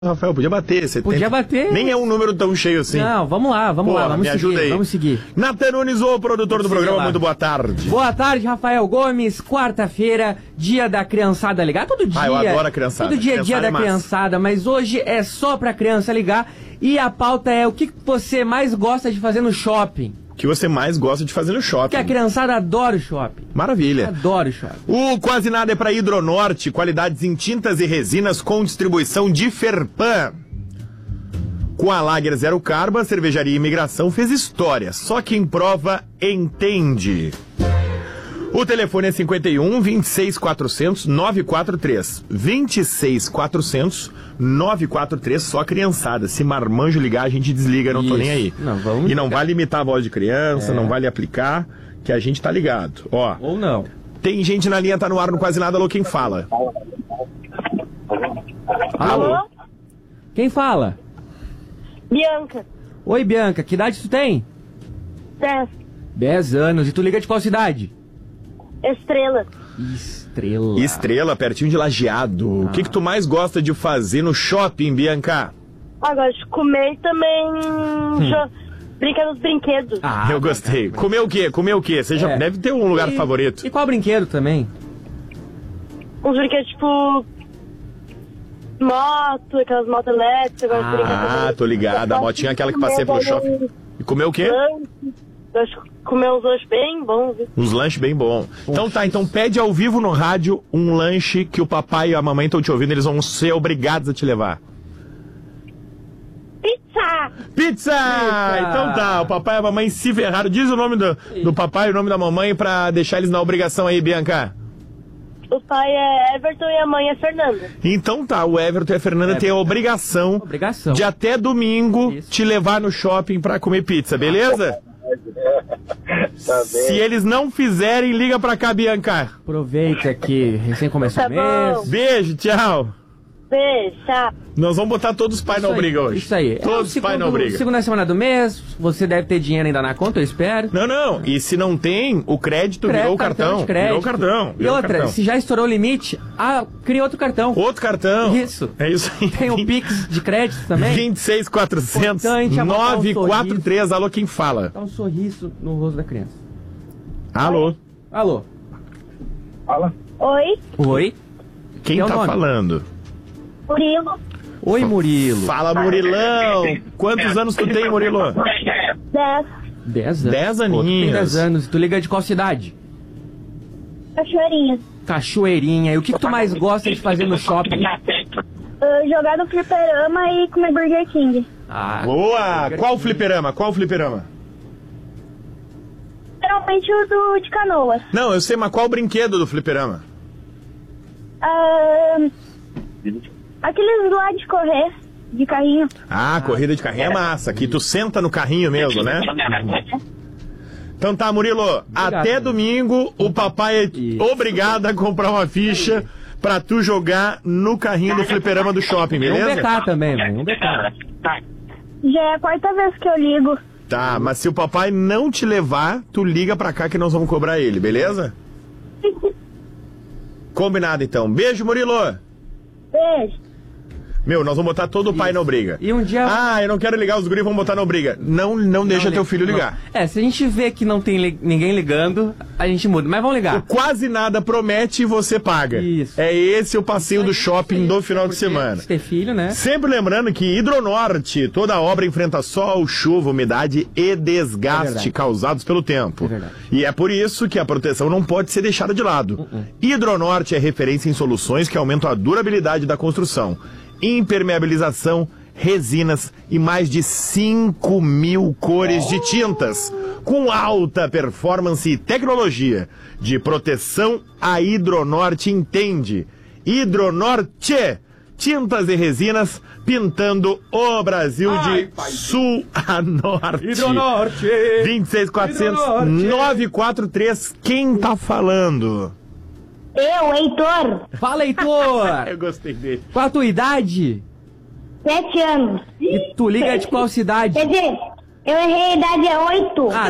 Rafael, podia bater. Podia bater. Nem é um número tão cheio assim. Não, vamos lá, vamos seguir. Vamos seguir. Natan Nunes, o produtor do programa, muito boa tarde. Boa tarde, Rafael Gomes. Quarta-feira, dia da criançada ligar. Todo dia. Eu adoro a criançada. Todo dia é dia da criançada, mas hoje é só pra criança ligar. E a pauta é o que você mais gosta de fazer no shopping. O que você mais gosta de fazer no shopping? Porque a criançada adora o shopping. Maravilha. Adora o shopping. O Quase Nada é para Hidronorte, qualidades em tintas e resinas com distribuição de Ferpan. Com a Lager Zero Carbo, a Cervejaria Imigração fez história. Só quem prova entende. O telefone é 51 26 400 943. 26 400 943, só criançada. Se marmanjo ligar, a gente desliga, não tô nem aí. E não vale imitar a voz de criança, não vale aplicar, que a gente tá ligado. Ó. Ou não. Tem gente na linha, tá no ar no Quase Nada, alô, quem fala? Alô? Quem fala? Bianca. Oi, Bianca, que idade tu tem? 10. 10 anos. E tu liga de qual cidade? Estrela. Estrela, pertinho de Lajeado. O que tu mais gosta de fazer no shopping, Bianca? Gosto de comer e também brincar nos brinquedos. Eu gostei. Comer o quê? Você já deve ter um lugar favorito. E qual brinquedo também? Uns brinquedos tipo moto, aquelas motos elétricas. Eu gosto de brincar também. Tô ligado. A motinha é aquela que passei pelo shopping. E comer o quê? Gosto de comer uns lanches bem bons. Uns lanches bem bons. Então pede ao vivo no rádio um lanche que o papai e a mamãe estão te ouvindo, eles vão ser obrigados a te levar. Pizza! Então tá, o papai e a mamãe se ferraram. Diz o nome do papai e o nome da mamãe pra deixar eles na obrigação aí, Bianca. O pai é Everton e a mãe é Fernanda. Então tá, o Everton e a Fernanda têm a obrigação de até domingo te levar no shopping pra comer pizza, beleza? Se eles não fizerem, liga pra cá, Bianca. Aproveita que recém começou o mês. Beijo, tchau. Beijo, tchau. Nós vamos botar todos os pais na briga hoje. Isso aí. Todos os pais na briga. Segunda semana do mês, você deve ter dinheiro ainda na conta, eu espero. Não. E se não tem, o crédito virou o cartão. Virou o cartão. E outra, se já estourou o limite, cria outro cartão. Outro cartão. Isso. É isso aí. Tem o Pix de crédito também. 26 400 943. Alô, quem fala? Dá um sorriso no rosto da criança. Alô. Fala. Oi. Quem tá falando? Murilo. Oi, Murilo. Fala, Murilão. Quantos anos tu tem, Murilo? 10. 10 anos. 10 aninhos. Tem 10 anos. Tu liga de qual cidade? Cachoeirinha. Cachoeirinha. E o que tu mais gosta de fazer no shopping? Jogar no fliperama e comer Burger King. Boa! Qual fliperama? Geralmente o de Canoas. Não, eu sei, mas qual o brinquedo do fliperama? Aqueles lá de correr, de carrinho. Corrida de carrinho é massa. Que tu senta no carrinho mesmo, né? Então tá, Murilo. Até domingo o papai é obrigado a comprar uma ficha pra tu jogar no carrinho do fliperama do shopping, beleza? Um BK também, velho. Já é a quarta vez que eu ligo. Tá, mas se o papai não te levar, tu liga pra cá que nós vamos cobrar ele, beleza? Combinado então. Beijo, Murilo. Beijo. Nós vamos botar todo o pai na briga. E um dia... eu não quero ligar os guris, vamos botar na briga. Não deixa teu filho ligar. Se a gente vê que não tem ninguém ligando, a gente muda. Mas vamos ligar. O Quase Nada promete e você paga. Isso. É esse o passeio do shopping do final de semana. Se ter filho, né? Sempre lembrando que Hidronorte, toda obra enfrenta sol, chuva, umidade e desgaste causados pelo tempo. E é por isso que a proteção não pode ser deixada de lado. Hidronorte é referência em soluções que aumentam a durabilidade da construção, impermeabilização, resinas e mais de 5.000 cores de tintas, com alta performance e tecnologia de proteção. A Hidronorte entende. Hidronorte, tintas e resinas pintando o Brasil de sul a norte. Hidronorte. 26 400 943. Quem tá falando? Eu, Heitor. Fala, Heitor. Eu gostei dele. Qual a tua idade? 7 anos. E tu liga de qual cidade? Quer dizer, eu errei a idade, é 8.